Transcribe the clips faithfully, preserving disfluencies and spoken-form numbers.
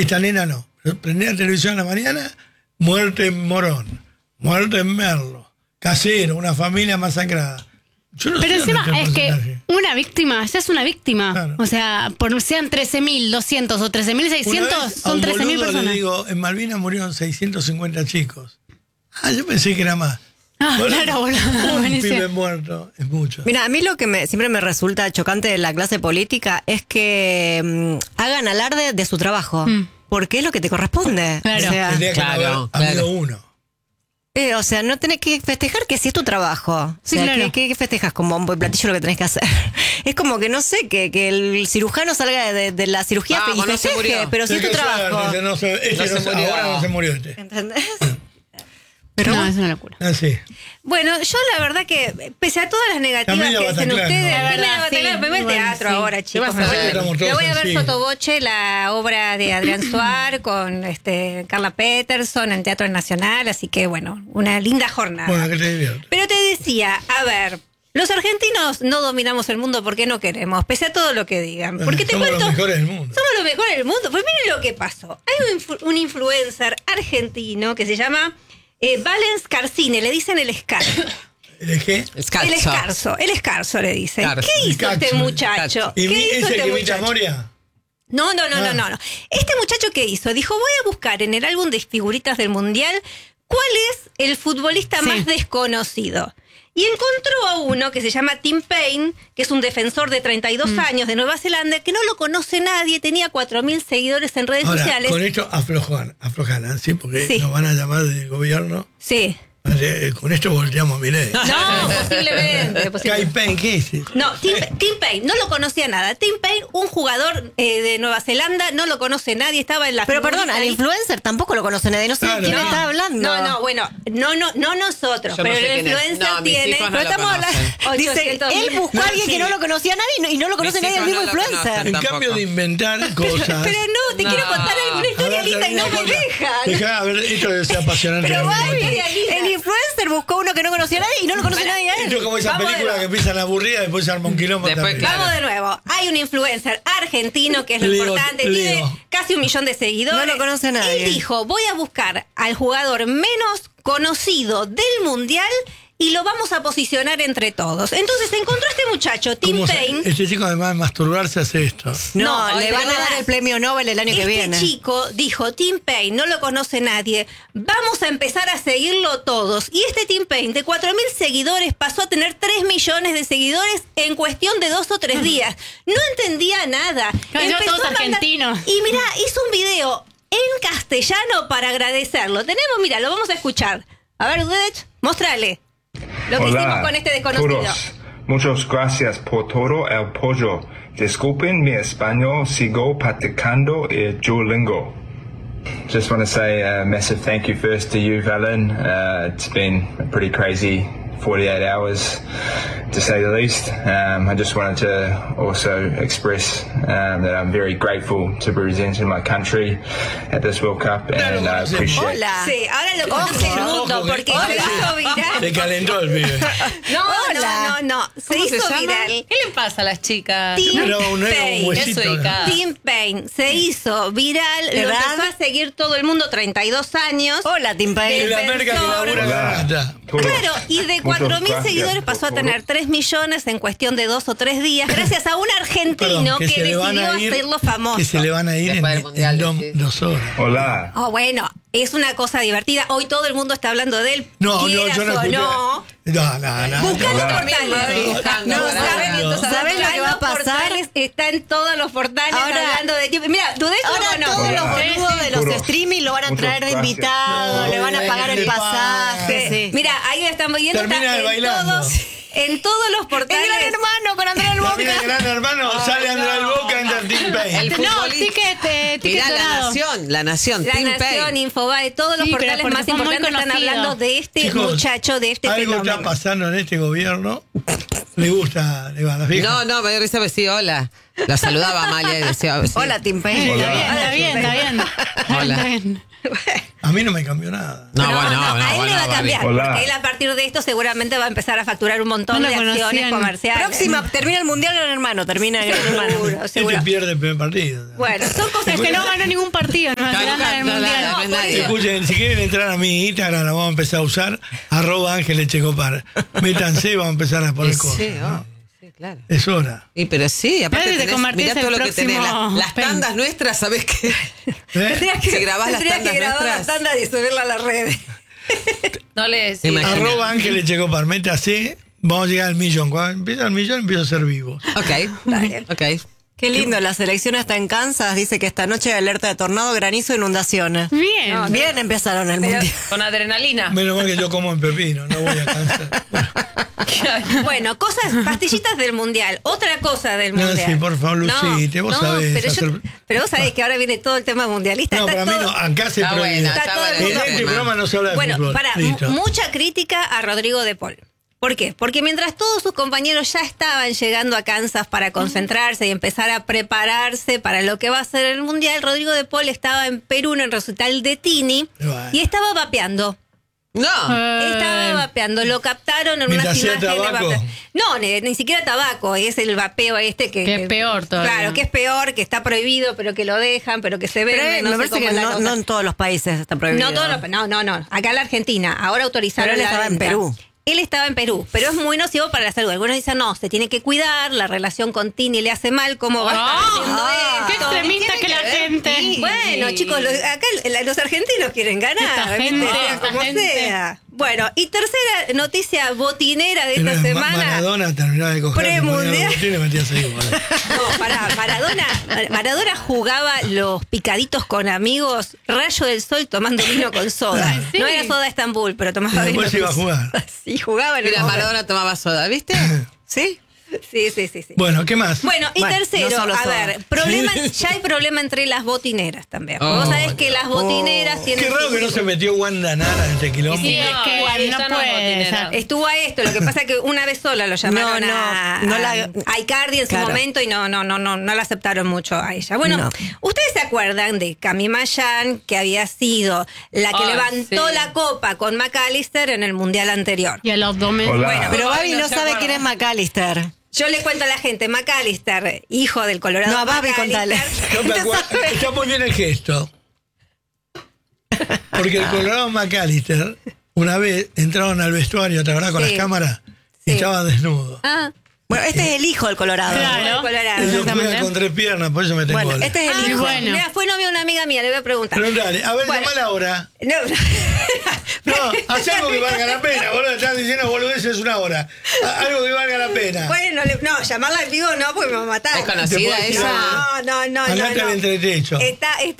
esta nena no. Prendía la televisión a la mañana, muerte en Morón, muerte en Merlo, Casero, una familia masacrada. Yo no Pero sé encima dónde es está el que porcentaje. una víctima ya es una víctima. Claro. O sea, por sean trece mil doscientos o trece mil Una seiscientos, vez a son un trece mil boludo personas. le digo, en Malvinas murieron seiscientos cincuenta chicos. Ah, yo pensé que era más. Ah, Bueno, claro, boludo. un Buenísimo. pibe muerto es mucho. Mira, a mí lo que me, siempre me resulta chocante de la clase política es que mm, hagan alarde de su trabajo. Mm. Porque es lo que te corresponde. Claro. O sea, Tendría que Claro, haber habido claro. uno. eh, o sea, no tenés que festejar que sí es tu trabajo. O Sí, sea, claro. ¿qué, qué, qué festejas? Con bombo y platillo lo que tenés que hacer. Es como que, no sé, que, que el cirujano salga de, de la cirugía Vamos, y no se festeje, murió. pero sí es tu Qué trabajo. suerte, no se- este No no se se- murió. ahora no se murió este. ¿Entendés? Pero no, es una locura. Ah, sí. Bueno, yo la verdad que, pese a todas las negativas Camila que dicen Bataclan, ustedes, ¿no? Camila La verdad, Bataclan, sí. me voy al Bueno, teatro sí. ahora, chicos. vas a Me hacer? voy, Estamos todos me voy a ver sensibles. Sotoboche, la obra de Adrián Suar con este Carla Peterson en Teatro Nacional, así que bueno, una linda jornada. Bueno, que te diviertas. Pero te decía, a ver, los argentinos no dominamos el mundo porque no queremos, pese a todo lo que digan. Porque te Somos cuento, los mejores del mundo. somos los mejores del mundo. Pues miren lo que pasó. Hay un, influ- un influencer argentino que se llama eh, Valen Scarsine, le dicen el Escarzo. ¿El qué? Escarzo. El Escarzo, el Escarzo le dicen. Escarzo. ¿Qué hizo Escarzo. este muchacho? Escarzo. ¿Y ¿Qué mi- hizo ese este que imita a muchacho? Moria? No, no, no, Ah. no, no, no. Este muchacho que hizo, dijo, voy a buscar en el álbum de figuritas del Mundial cuál es el futbolista Sí. más desconocido. Y encontró a uno que se llama Tim Payne, que es un defensor de treinta y dos Mm. años de Nueva Zelanda, que no lo conoce nadie, tenía cuatro mil seguidores en redes Ahora, sociales. con esto aflojan, aflojan, ¿sí? Porque Sí. nos van a llamar del gobierno. Sí. Eh, Con esto volteamos a mi ley. No, posiblemente. posiblemente. Caipen, ¿qué es eso? No, Tim, Tim Payne, no lo conocía nada. Tim Payne, un jugador eh, de Nueva Zelanda, no lo conoce nadie, estaba en la Pero figurita perdón, al ahí. influencer tampoco lo conoce nadie. No sé Claro, de quién no. está hablando. No, no, bueno, no, no, no nosotros, Yo no pero sé el quién es. influencer No, mis tiene. hijos no Pero lo estamos hablando. conocen. Dice, ochocientos mil. él buscó No, a alguien sí. que no lo conocía a nadie y no, y no lo conoce Mis nadie, el hijos mismo no lo influencer. conocen. En Tampoco. cambio de inventar cosas. Pero no, te No. quiero contar alguna historia A ver, linda y no termina me de contar. dejan. Dejá, a ver, esto es apasionante. Pero A ver, Babi, el influencer buscó uno que no conocía a nadie y no lo conoce nadie a él. esto es como esa Vamos de película nuevo. que empiezan aburrida y después se arma un quilombo. Después, también. claro. Vamos de nuevo. Hay un influencer argentino que es lo Leo, importante, Leo. tiene casi un millón de seguidores. No lo conoce nadie. Él dijo, voy a buscar al jugador menos conocido del Mundial y lo vamos a posicionar entre todos. Entonces encontró a este muchacho, Tim ¿Cómo se- Payne. Este chico además de masturbarse hace esto. No, No, le de van a verdad. dar el premio Nobel el año que Este viene. chico dijo, Tim Payne, no lo conoce nadie, vamos a empezar a seguirlo todos. Y este Tim Payne, de cuatro mil seguidores, pasó a tener tres millones de seguidores en cuestión de dos o tres días. No entendía nada. Claro, Empezó todos a mandar- argentinos. Y mira, hizo un video en castellano para agradecerlo. Tenemos, mira, lo vamos a escuchar. A ver, Udech, mostrale lo que hicimos con este desconocido. todos. Muchas gracias por todo el apoyo. Disculpen mi español, sigo practicando el Duolingo. Just want to say a massive thank you first to you, Valen. Uh, it's been a pretty crazy forty-eight hours, to say the least. Um, I just wanted to also express um, that I'm very grateful to be representing my country at this World Cup, and I appreciate. Hola. Sí, ahora lo conoce el Ojo, mundo ojo, porque que- se hizo Se viral. calentó el pibe. No, Hola. no, no, no. Se ¿Cómo se hizo llama? viral. ¿Qué le pasa a las chicas? Tim Era un, era un Payne. huesito. Eso y cada- Tim Payne se hizo viral, lo ¿Edad? empezó a seguir todo el mundo, treinta y dos años. Hola, Tim En Payne. la merca que Defensor. labura Hola. garganta. Todos. Claro, y de Muchas cuatro mil gracias seguidores por pasó a todo. tener tres millones en cuestión de dos o tres días, gracias a un argentino Perdón, que, se le van decidió a ir, hacerlo famoso. que se le van a ir en, Después del Mundial, en dos, sí. dos horas. Hola. Oh, bueno, es una cosa divertida. Hoy todo el mundo está hablando de él. No, no, quieras yo no o escuché. no. No, no, no. Buscá los Hola. portales. Buscando, No, para ¿sabes? ver. Entonces, ¿Sabes lo está que en va a los pasar? portales, está en todos los portales Ahora- hablando de ti. Mira, Dudek lo Ahora conoce. todos los Hola. boludos de los Puro. streaming lo van a Muchas traer de gracias. invitado, No, le van a pagar el le pasaje. pagan. Sí. Mira, ahí lo están viendo. Termina está de en bailando. todos, en todos los El portales. gran hermano con Andrea Mira, Boca. gran hermano, sale Andrés del Boca, entra Tim Payne. El No, futbolista. ticket, eh, ticket Mirá, la dorado. nación, la nación, La Tim Nación, Payne. Infobae, todos los Sí, pero portales porque más son muy importantes están conocidos. hablando de este Chicos, muchacho, de este algo fenómeno. está pasando en este gobierno. Le gusta, le va a las viejas. No, no, me dio risa, sí, hola. La saludaba Amalia y decía, sí. Hola, Tim Payne. Hola. Está bien, está bien, está bien. Hola. Está bien. A mí no me cambió nada. No, No, bueno, no, no, a él bueno, le va a Barbie. cambiar, Hola. porque él a partir de esto seguramente va a empezar a facturar un montón No lo de acciones conocían. comerciales. Próxima, termina el mundial gran hermano, termina el gran hermano. Seguro, seguro. Este pierde el primer partido. Bueno, son cosas Es que no ganó ningún partido, ¿no? gana el no, mundial. no, no es nadie. Escuchen, si quieren entrar a mi Instagram, la vamos a empezar a usar, arroba Ángeles Checopar. Métanse y vamos a empezar a poner Sí, cosas. sí, ¿no? oh, sí, claro. Es hora. Y pero sí, aparte Claro, te tenés, convertís mirá el todo lo que tenés. próximo Las, las Pen. tandas nuestras, ¿sabés qué? ¿Eh? Tendrías que, Si grabás las tendrías que tandas grabar nuestras. las tandas y subirla a las redes. No le Me imagino. Arroba Ángeles Checopar. Métase, vamos a llegar al millón. Cuando empieza el millón, empiezo a ser vivo. Ok, Dale. ok. Qué lindo, la selección está en Kansas, dice que esta noche hay alerta de tornado, granizo, inundaciones. Bien. No, Bien empezaron el Pero- mundial. Con adrenalina. Menos mal que yo como en pepino, no voy a cansar. Bueno, Bueno, cosas, pastillitas del mundial. Otra cosa del No, mundial. sí, por favor, Lucite, vos sabés Pero, yo- hacer- pero vos sabés que ahora viene todo el tema mundialista. no, Está para mí todo- no, acá se Está prohíbe. buena, Está está todo buena el En mundo- ese este tema. programa no se habla de Bueno, fútbol. para, Listo. mucha crítica a Rodrigo de Paul. ¿Por qué? Porque mientras todos sus compañeros ya estaban llegando a Kansas para concentrarse y empezar a prepararse para lo que va a ser el Mundial, Rodrigo de Paul estaba en Perú en el recital de Tini Bueno. y estaba vapeando. No. Eh, Estaba vapeando, lo captaron en Mientras unas hacía imágenes. tabaco. vape- No, ni, ni siquiera tabaco, es el vapeo este que... Que es peor todavía. Claro, que es peor, que está prohibido, pero que lo dejan, pero que se ve. Pero eh, no me sé parece cómo que es la no, cosa. no en todos los países está prohibido. No, todos los- no, no, no. Acá en la Argentina. Ahora autorizaron. Pero él la estaba en venta. Perú. Él estaba en Perú, pero es muy nocivo para la salud. Algunos dicen, no, se tiene que cuidar, la relación con Tini le hace mal, ¿cómo va a estar Ah, haciendo qué esto? extremista ¿Qué que la tiene que ver? gente. Sí. Bueno, chicos, los, acá la- los argentinos quieren ganar, Esta ¿viste? gente, Sea esta como gente. sea. Bueno, y tercera noticia botinera de Pero esta Ma- semana. Maradona terminaba de coger Premundial. y metía a seguir. No, pará, Maradona, Maradona jugaba los picaditos con amigos, rayo del sol tomando vino con soda. Sí. No era soda Estambul, pero tomaba Y vino después iba a con jugar. soda. Sí, jugaba en el Mira, momento. Maradona tomaba soda, ¿viste? ¿Sí? Sí, sí, sí, sí. Bueno, ¿qué más? Bueno, y Bueno, tercero, no solo a soda. ver, problema, ya hay problema entre las botineras también. Oh, Vos sabés que las botineras tienen... Qué raro que no se metió Wanda Nara en este quilombo. Sí, es No, que igual, no ya no puede. botinera. ya- Estuvo a esto, lo que pasa es que una vez sola lo llamaron No, no, a, no a- la- a Icardi en su Claro. momento y no, no, no, no, no la aceptaron mucho a ella. Bueno, No. ustedes se acuerdan de Cami Mayan, que había sido la que Ay, levantó sí. la copa con McAllister en el mundial anterior. Y al abdomen. Hola. Bueno, Pero Ay, Babi no no se sabe acuerda. quién es McAllister. Yo le cuento a la gente, McAllister, hijo del Colorado. No, a Babi McAllister, contale. No me acuerdo. Está muy bien el gesto. Porque el Colorado McAllister, una vez entraron al vestuario, ¿te acordás? Con Sí. las cámaras, y Sí. estaba desnudo. Ah, Bueno, este es el hijo del Colorado. Claro. Colorado. Ellos exactamente. juegan con tres piernas, por eso me tengo Bueno, goles. este es el Ah, hijo. bueno. Mira, fue novia de una amiga mía, le voy a preguntar. Pero dale, a ver, Bueno. llamala ahora. No, No, haz algo que valga la pena, boludo. Estás diciendo boludeces una hora. A- Algo que valga la pena. Bueno, le- no, llamarla en vivo no, porque me va a matar. ¿Es conocida Te puedo decir esa? No, no, no, no. Andate no. al entretecho. Está, está,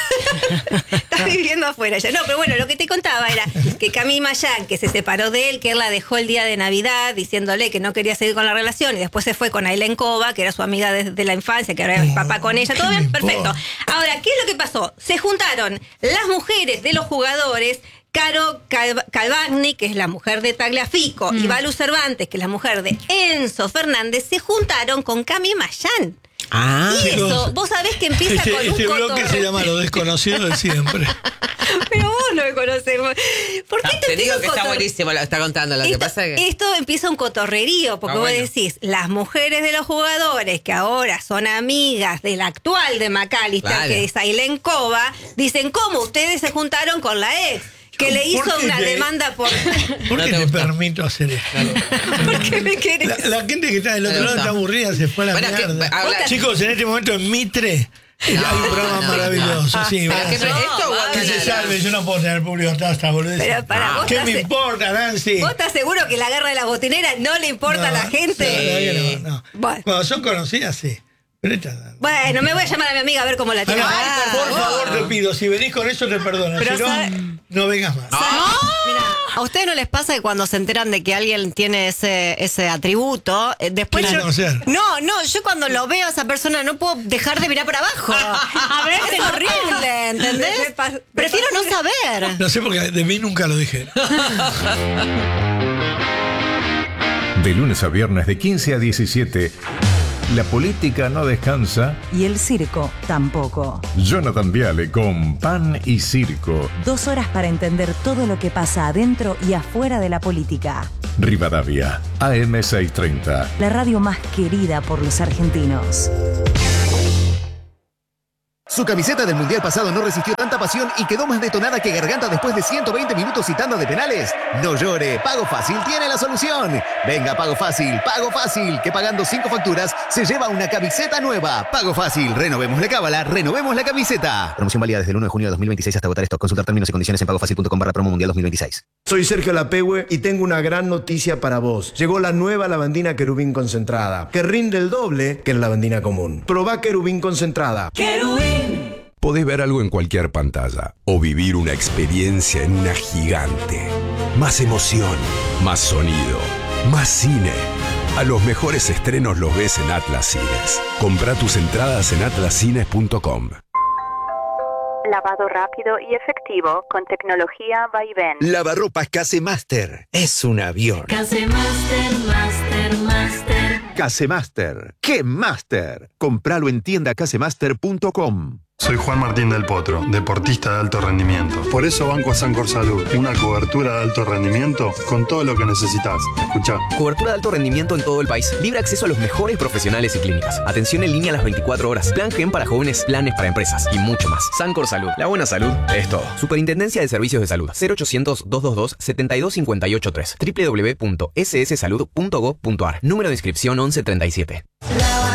está viviendo afuera ya. No, pero bueno, lo que te contaba era que Cami Mayan, que se separó de él, que él la dejó el día de Navidad diciéndole que no quería seguir con la relación y después se fue con Ailén Cova, que era su amiga desde la infancia, que ahora es papá con ella. Todo ¿qué bien, me perfecto. importa? Ahora, ¿qué es lo que pasó? Se juntaron las mujeres de los jugadores. Caro Cal- Calvagni, que es la mujer de Tagliafico, y Balu Cervantes, que es la mujer de Enzo Fernández, se juntaron con Cami Mayan. Ah. Y chicos, eso, vos sabés que empieza Este, con un este bloque cotorreo. se llama Lo Desconocido de Siempre. Pero vos no me conocés. ¿Por qué No, te empieza digo un que está cotor- buenísimo lo que está contando. Lo que Esto, pasa es que. esto empieza un cotorrerío, porque Ah, vos bueno. decís, las mujeres de los jugadores que ahora son amigas del actual de McAllister, Claro. que es Ailén Cova, dicen, ¿cómo ustedes se juntaron con la ex? Que le ¿Por hizo qué una te- demanda por... ¿Por No qué te te gusta. permito hacer esto? ¿Por qué me querés? La, la gente que está del otro Me lado gusta. está aburrida, se fue a la Bueno, que- mierda. habla- Chicos, en este momento en Mitre hay un programa no, maravilloso. no. Sí, Pero va a que- ser. esto o va, Que se Guantanara? salve, yo no puedo tener público hasta hasta boludez. Pero para vos ¿Qué estás- me importa, Nancy? ¿Vos estás seguro que la guerra de las botineras no le importa a la No, gente? no, la verdad que no, no. Bueno. Cuando son conocidas, sí. Pero esta- Bueno, me voy a llamar a mi amiga a ver cómo la tiene. Ana, Ay, por favor, te pido, si venís con eso te perdono. Pero Si no, sabe- no vengas más. Mira, ¿a ustedes no les pasa que cuando se enteran de que alguien tiene ese, ese atributo, eh, después Quieren yo... conocer. No, no, yo cuando lo veo a esa persona no puedo dejar de mirar para abajo. A ver, Es horrible, ¿entendés? Me pas- me Prefiero no pasó saber. No sé porque de mí nunca lo dije. De lunes a viernes de quince a diecisiete, la política no descansa. Y el circo tampoco. Jonathan Viale con Pan y Circo. Dos horas para entender todo lo que pasa adentro y afuera de la política. Rivadavia, A M seiscientos treinta. La radio más querida por los argentinos. Su camiseta del Mundial pasado no resistió tanta pasión y quedó más detonada que Garganta después de ciento veinte minutos y tanda de penales. No llore, Pago Fácil tiene la solución. Venga, Pago Fácil, Pago Fácil, que pagando cinco facturas se lleva una camiseta nueva. Pago Fácil, renovemos la cábala, renovemos la camiseta. Promoción válida desde el uno de junio de dos mil veintiséis hasta agotar stock. Consultar términos y condiciones en pagofacil.com barra promo mundial dos mil veintiséis. Soy Sergio Lapehue y tengo una gran noticia para vos. Llegó la nueva lavandina Querubín concentrada, que rinde el doble que la lavandina común. Probá Querubín concentrada. ¡Querubín! Podés ver algo en cualquier pantalla o vivir una experiencia en una gigante. Más emoción, más sonido, más cine. A los mejores estrenos los ves en Atlas Cines. Comprá tus entradas en atlas cines punto com. Lavado rápido y efectivo con tecnología Vaivén. Lavarropas Casemaster. Es un avión. Casemaster, Master, Master. Casemaster. ¡Qué Master! Compralo en tienda casemaster punto com. Soy Juan Martín del Potro, deportista de alto rendimiento. Por eso banco a Sancor Salud, una cobertura de alto rendimiento con todo lo que necesitas. Escuchá. Cobertura de alto rendimiento en todo el país. Libre acceso a los mejores profesionales y clínicas. Atención en línea a las veinticuatro horas. Plan Gen para jóvenes, planes para empresas y mucho más. Sancor Salud. La buena salud es todo. Superintendencia de Servicios de Salud. cero ochocientos, doscientos veintidós, setenta y dos cincuenta y ocho tres. doble u doble u doble u punto ese ese salud punto gob punto ar. Número de inscripción once treinta y siete. La